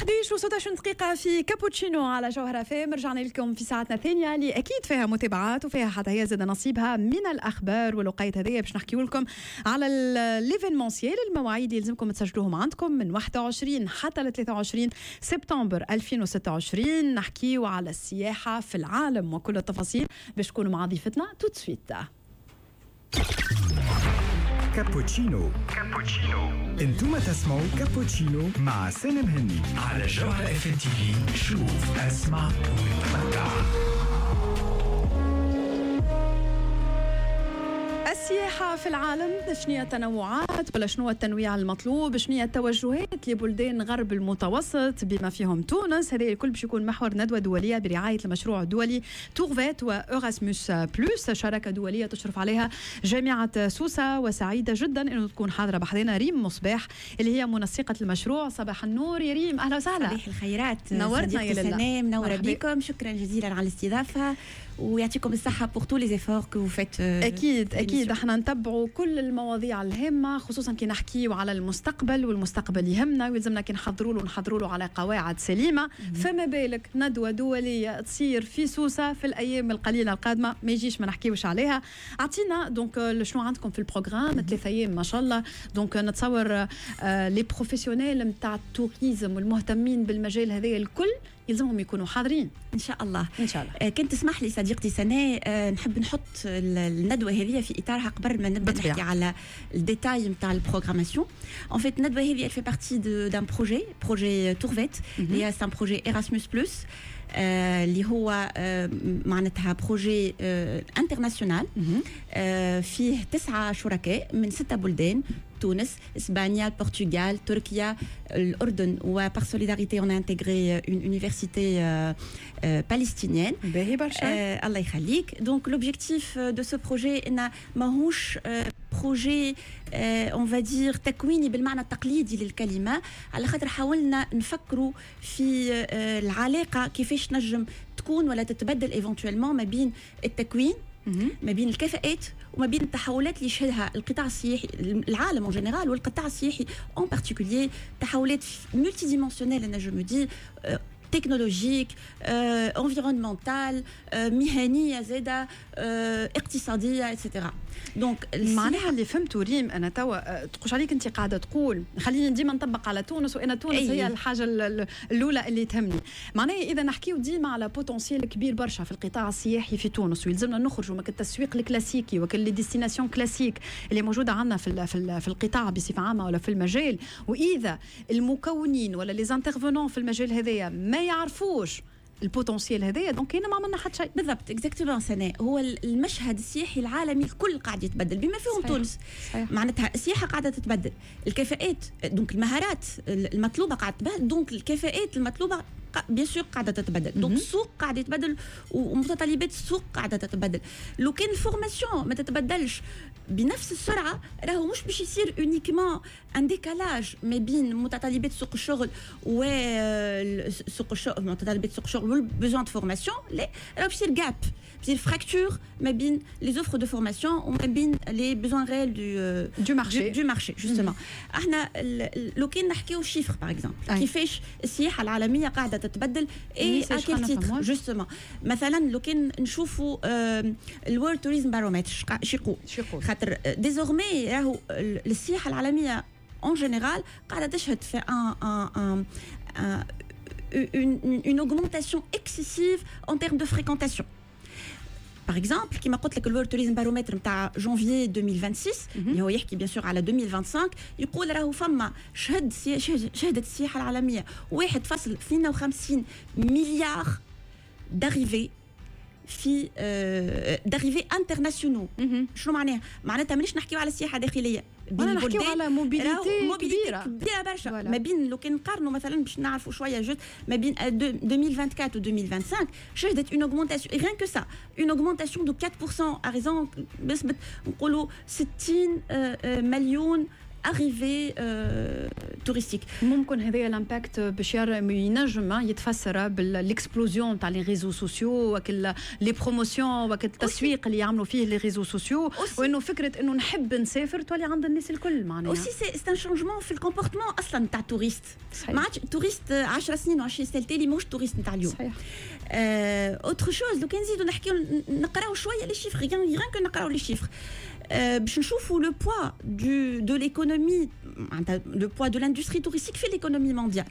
11 دقيقة في كابوتشينو على جوهرة فام. رجعنا لكم في ساعتنا الثانية اللي أكيد فيها متابعات وفيها حتى هي زاد نصيبها من الأخبار والوقاية هذية باش نحكي لكم على ليفينمونسيال. المواعيد يلزمكم تسجلوهم عندكم من 21 حتى ل 23 سبتمبر 2026. نحكيو على السياحة في العالم وكل التفاصيل باش تكونوا مع ضيفتنا توت سويت. كابوتشينو انتم تسمعوا كابوتشينو مع سالم هني على جوهرة اف ام تي في. شوف اسمع وتمتع. السياحة في العالم شنو التنوعات ولا شنو التنويع المطلوب، شنو التوجهات لبلدان غرب المتوسط بما فيهم تونس. هذا الكل باش يكون محور ندوة دولية برعاية المشروع الدولي تورفيت وأوراسموس بلوس، شراكة دولية تشرف عليها جامعة سوسة. وسعيدة جدا انه تكون حاضرة بحضنا ريم مصباح اللي هي منسقة المشروع. صباح النور يا ريم، اهلا وسهلا. صباح الخيرات، نورتنا يا لله. منورة بكم، شكرا جزيلا على الاستضافة ويعطيكم الصحة pour tous les efforts que vous faites. أكيد احنا نتبعوا كل المواضيع الهامة، خصوصا كي نحكيوا على المستقبل، والمستقبل يهمنا ويلزمنا كي نحضروا له على قواعد سليمة. فما بالك ندوة دولية تصير في سوسة في الأيام القليلة القادمة، ما يجيش ما نحكيوش عليها. أعطينا دونك شنو عندكم في البروغرام؟ 3 أيام ما شاء الله. دونك نتصور لي بروفيسيونيل نتاع التوريزم والمهتمين بالمجال هذا الكل يلزمهم يكونوا حاضرين ان شاء الله. ان شاء الله. كنت تسمح لي صديقتي سناء نحب نحط الندوه هذه في اطارها قبل ما نبدا نحكي على الديتاي نتاع البروغراماسيون. ان فيت الندوه هذه elle fait partie d'un projet Tourvet. هي c'est un projet Erasmus Plus اللي هو معناتها بروجي انترناسيونال فيه 9 شركاء من 6 بلدان: تونس، اسبانيا، البرتغال، تركيا، الاردن. وبار سوليداريتي on a intégré une université palestinienne. باهي برشا. الله يخليك. دونك l'objectif de ce projet ان ماهوش بروجي on va dire تكويني بالمعنى التقليدي للكلمة، على خاطر حاولنا نفكروا في العلاقة كيفاش نجم تكون ولا تتبدل ايفونتويلمون ما بين التكوين، ما بين الكفاءات، وما بين التحولات اللي يشهدها القطاع السياحي العالم en général والقطاع السياحي en particulier. تحولات ملتي ديمونسيونيل انا جو مو دي، تكنولوجيك، انفيرونمنتال، مهنيه زاده، اقتصاديه اتسيتيرا. دونك معناها اللي فهمته ريم انا توا تقولش عليك انت قاعده تقول خليني ديما نطبق على تونس، وانا تونس هي الحاجه الاولى اللي تهمني. معناها اذا نحكيو ديما على بوتنسيال كبير برشا في القطاع السياحي في تونس، ويلزمنا نخرجوا من التسويق الكلاسيكي وكل لي ديستيناسيون كلاسيك اللي موجوده عندنا في القطاع بصفه عامه ولا في المجال. واذا المكونين ولا لي انترفونون في المجال هذايا ما يعرفوش البوتنسيال هذايا، دونك هنا ما عملنا حتى شيء. بالضبط، اكزاكتومون سناء. هو المشهد السياحي العالمي الكل قاعد يتبدل بما فيهم تونس. معناتها السياحه قاعده تتبدل، الكفاءات دونك المهارات المطلوبه قاعده تتبدل، دونك الكفاءات المطلوبه بيان سور قاعده تتبدل، دونك السوق قاعد يتبدل ومتطلبات السوق قاعده تتبدل. لو كان الفورماسيون ما تتبدلش بنفس السرعه راهو مش باش يصير اونيكمون ان ديكالاج ما بين متطلبات سوق الشغل وسوق الشغل، متطلبات سوق الشغل والبيزون دو فورماسيون. لا، راهو باش يصير جاب، بصير فراكتور ما بين لي زوفر دو فورماسيون وما بين لي بيزون ريال دو مارشي جوستومون. احنا لو كان نحكيو شيفر باغ اكزومبل كيفاش السياحه العالميه قاعده تتبدل اي اكيل تيتر جوستومون. مثلا لو كان نشوفوا الورلد توريزم بارومتر شيقول خاطر ديزورمي راهو السياحه العالميه en général قاعده تشهد في une augmentation excessive en termes de fréquentation. Par exemple, كما قلت لك الورلد توريزم بارومتر نتاع جانفي 2026 اللي هو يحكي بيان سور على 2025، يقول راهو فما شهدت السياحه العالميه 1.52 مليار d'arrivées في داريفي انترناسيونال. شنو معناها؟ معناتها مانيش نحكيو على السياحه داخليه، نحكيو على موبيليتي كبيره برشا. ما بين لو كان نقارنوا مثلا باش نعرفوا شويه جوست ما بين 2024 و 2025 شهدت اون اوغمونتاسيون rien que ça une augmentation de 4% à raison بنسبه نقولوا 60 مليون arrivée touristique. ممكن هذا الامباكت باش ينجم يتفسر بالاكسبلوزيون تاع لي ريزو سوسيو وكل لي بروموسيون وكل التسويق اللي يعملوا فيه لي ريزو سوسيو وانه فكره انه نحب نسافر تولي عند الناس الكل معناها اوسي سي ان شانجمون في الكومبورتمون اصلا تاع توريست ما عادش توريست 10 سنين و20 سنه تالي ماهوش توريست نتاع اليوم صحيح اوتر شوز لو كان نزيدو نحكيو نقراو شويه لي شيفر غير كان نقراو لي شيفر باش نشوفوا لو بوا دو ليكونومي لو بوا دو لاندستري توريستيك في ليكونومي مونديال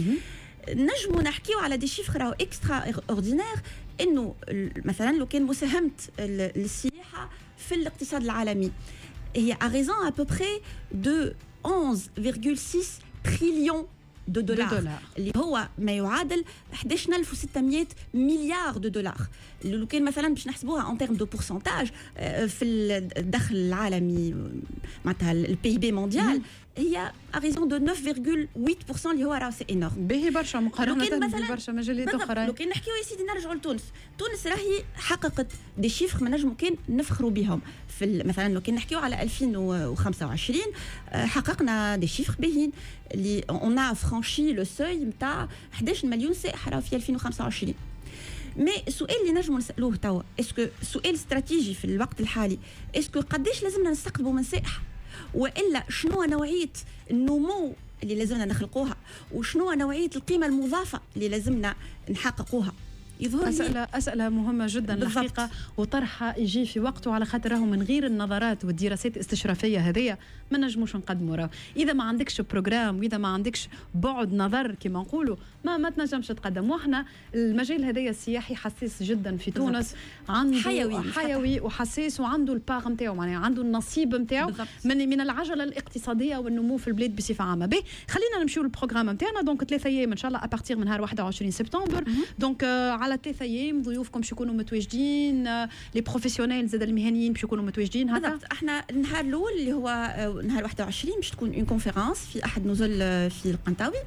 نجموا نحكيو على دي شيفر راهو اكسترا اوردينير انه مثلا لو كان مساهمه السياحه في الاقتصاد العالمي هي à raison à peu près de 11,6 تريليون دولار اللي هو ما يعادل 11600 مليار دولار لو كان مثلا باش نحسبوها ان تيرم دو بورسنتاج في الدخل العالمي معناتها البي بي مونديال هي à raison de 9,8% اللي هو راه سي انورم باهي برشا مقارنه ببرشا مجالات اخرى لو كان نحكيو يا سيدي نرجعوا لتونس تونس راهي حققت دي شيفر ما نجمو كان نفخروا بهم في مثلا لو كان نحكيو على 2025 حققنا دي شيفر باهين اللي اون ا فرانشي لو سوي نتاع 11 مليون سائح راه في 2025 مي السؤال اللي نجموا نسالوه توا اسكو سؤال استراتيجي في الوقت الحالي اسكو قداش لازمنا نستقطبوا من سائح والا شنو نوعيه النمو اللي لازمنا نخلقوها وشنو نوعيه القيمه المضافه اللي لازمنا نحققوها يظهر أسئلة مهمة جدا الحقيقة وطرحها يجي في وقته على خاطر راهو من غير النظرات والدراسات الاستشرافية هذية ما نجموش نقدموا راهو إذا ما عندكش بروجرام وإذا ما عندكش بعد نظر كما نقولوا ما تنجمش تقدم وإحنا المجال هذايا السياحي حساس جدا في تونس عنده حيوي وحساس وعنده الباغ نتاعو معناها عنده النصيب نتاعو من العجلة الاقتصادية والنمو في البلاد بصفة عامة به خلينا نمشيو للبروجرام نتاعنا دونك 3 أيام إن شاء الله أبارتيغ من نهار 21 سبتمبر دونك على 3 أيام ضيوفكم باش يكونوا متواجدين لي بروفيسيونيل زاد المهنيين باش يكونوا متواجدين هكا بالضبط احنا النهار الاول اللي هو نهار 21 باش تكون اون كونفيرونس في احد نزل في القنطاوي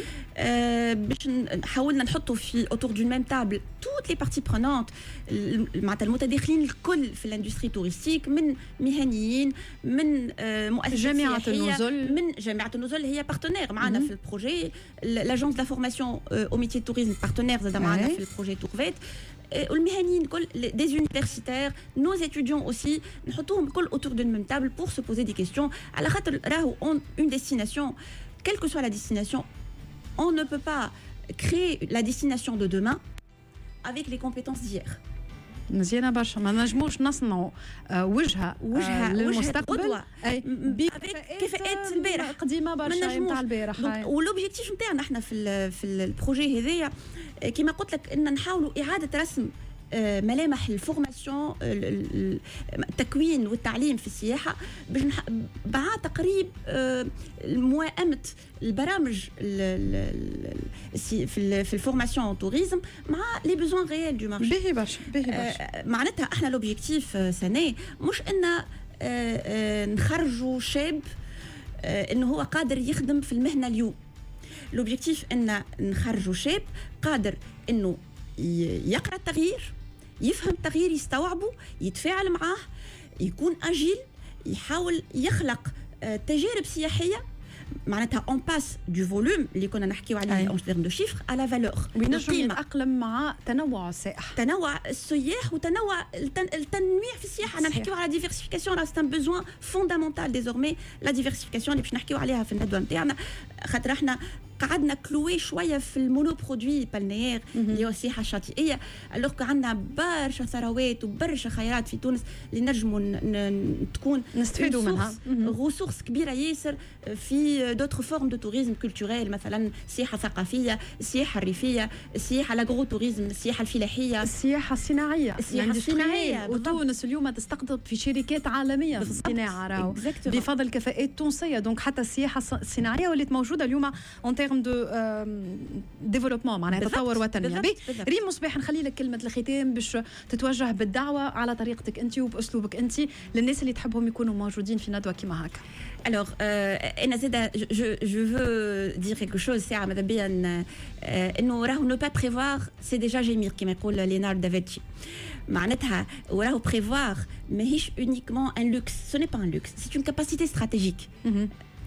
باش حاولنا نحطوا في اوتور دون ميم تابل توت لي بارتي برونونت معناتها المتداخلين الكل في الاندستري توريستيك من مهنيين من مؤسسات جامعة النزل من جامعة النزل هي بارتنير معنا في البروجي لاجونس دو فورماسيون او ميتي توريزم بارتنير زاد معنا في البروجي تورفيت والمهنيين الكل des universitaires nos étudiants aussi نحطوهم الكل autour d'une même table pour se poser des questions على خاطر راهو une destination quelle que soit la destination on ne peut pas créer la destination de demain avec les compétences d'hier مزيانه برشا ما نجموش نصنعوا وجهه للمستقبل كفاءات البارح قديمه برشا نتاع البارح ولوبجيكتيف نتاعنا احنا في البروجي هذايا كما قلت لك ان نحاولوا اعاده رسم ملامح الفورماسيون التكوين والتعليم في السياحه باش مع تقريب موائمه البرامج في الفورماسيون توريزم مع لي بيزوان ريال دو مارشي باهي برشا معناتها احنا لوبجيكتيف سنه مش ان نخرجوا شاب انه هو قادر يخدم في المهنه اليوم لوبجيكتيف ان نخرجوا شاب قادر انه يقرأ التغيير يفهم التغيير يستوعبه يتفاعل معاه يكون أجيل يحاول يخلق تجارب سياحية معناتها اون باس دو فولوم اللي كنا نحكيو عليه اون تيرم دو شيفر على فالور وينجم يتأقلم مع تنوع السائح تنوع السياح وتنوع التنويع في السياحه انا نحكيو على ديفيرسيفيكاسيون راه سي ان بوزوان فوندامونتال ديزورمي لا ديفيرسيفيكاسيون اللي باش نحكيو عليها في الندوه نتاعنا خاطر احنا قعدنا كلوي شويه في المونو برودوي بالنيير اللي هو السياحه الشاطئيه الوغ عندنا برشا ثروات وبرشا خيرات في تونس اللي نجموا تكون نستفيدوا منها ريسورس كبيره ياسر في دوتر فورم دو توريزم كولتوريل مثلا السياحه الثقافيه السياحه الريفيه السياحه الاغرو توريزم السياحه الفلاحيه السياحه الصناعيه وتونس اليوم تستقطب في شركات عالميه في الصناعه راهو بفضل كفاءات تونسيه دونك حتى السياحه الصناعيه ولات موجوده اليوم تيرم دو ديفلوبمون معناها تطور وطني ريم مصباح نخلي لك كلمه الختام باش تتوجه بالدعوه على طريقتك انت وباسلوبك انت للناس اللي تحبهم يكونوا موجودين في ندوه كيما هكا. Alors, je veux dire quelque chose, c'est à madame ne pas prévoir, c'est déjà gémir qui m'écoule Léonard da Vinci. معناتها وراه prévoir ماهيش uniquement un luxe, ce n'est pas un luxe, c'est une capacité stratégique.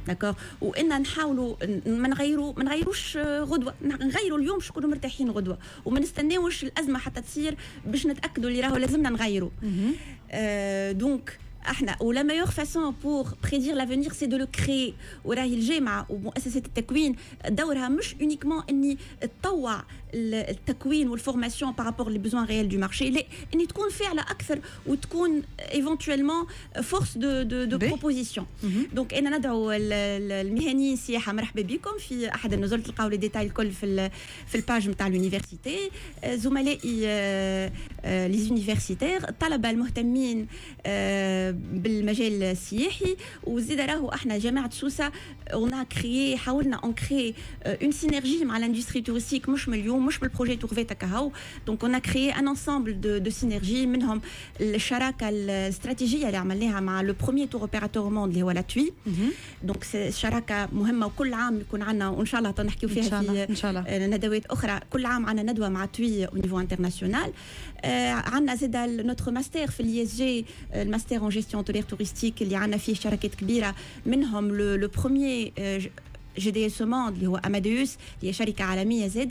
داكور وان نحاولوا ما نغيروش غدوه، نغيروا اليوم باش نكونوا مرتاحين غدوه، وما نستناوش الازمه حتى تصير باش نتاكدوا اللي راهو لازمنا نغيروا. دونك احنا ولا meilleure façon pour prédire l'avenir c'est de le créer. وراهي الجامعه ومؤسسه التكوين دورها مش uniquement اني تطوع التكوين والفورماسيون بارابور لي بيزوان ريال دو مارشي، لا اني تكون فاعله اكثر وتكون ايفونتويلمون فورس دو بروبوزيسيون. دونك انا ندعو المهنيين السياحه مرحبا بكم في احد النزول، تلقاو لي ديتاي الكل في الباج نتاع لونيفرسيتي. زملائي لي زونيفرسيتير، الطلبه المهتمين بالمجال السياحي، وزيد راهو احنا جامعه سوسه اون كريي حاولنا اون كريي اون سينرجي مع الاندستري تورستيك، مش مليون مش بالبروجي تورفيتا كهو. دونك اون كريي ان انسامبل دو سينرجي، منهم الشراكه الاستراتيجيه اللي عملناها مع لو بروميير تور اوبيراتور موند اللي هو لاتوي. دونك شراكه مهمه، وكل عام يكون عندنا وان شاء الله نحكيو فيها في ندوات اخرى. كل عام عندنا ندوه مع توي او نيفو انترناسيونال. عندنا زاد نوتر ماستر في الاي اس جي، الماستر ان جيستيون تورستيك اللي عندنا فيه شركات كبيره، منهم لو بروميير GDS موند اللي هو اماديوس اللي هي شركه عالميه زاده.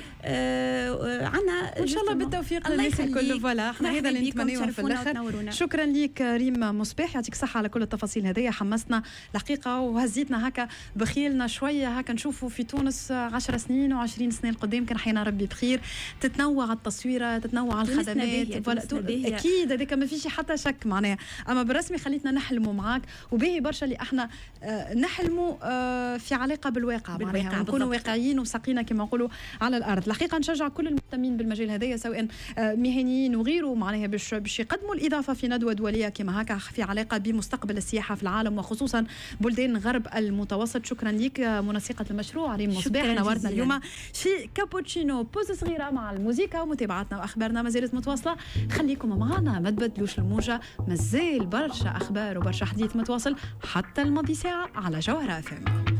عندنا ان شاء الله بالتوفيق للناس الكل. فوالا احنا هذا اللي نتمناه في الاخر. شكرا لك ريم مصباح، يعطيك الصحه على كل التفاصيل هذيا، حمستنا الحقيقه وهزيتنا هكا بخيلنا شويه هكا نشوفوا في تونس 10 سنين و20 سنه القدام، كان حينا ربي بخير، تتنوع التصويره، تتنوع الخدمات. اكيد هذاك ما فيش حتى شك معناها، اما بالرسمي خليتنا نحلموا معاك، وباهي برشا اللي احنا نحلموا في علاقه بالواقع معناها، نكونوا واقعيين وساقينا كما نقولوا على الارض. الحقيقه نشجع كل المهتمين بالمجال هذايا سواء مهنيين وغيره معناها باش يقدموا الاضافه في ندوه دوليه كما هكا في علاقه بمستقبل السياحه في العالم وخصوصا بلدان غرب المتوسط. شكرا لك منسقه المشروع ريم مصباح، نورتنا اليوم في كابوتشينو. بوز صغيره مع الموسيقى ومتابعتنا واخبارنا ما زالت متواصله، خليكم معنا ما تبدلوش الموجه، مازال برشا اخبار وبرشا حديث متواصل حتى الماضي ساعه على جوهره FM.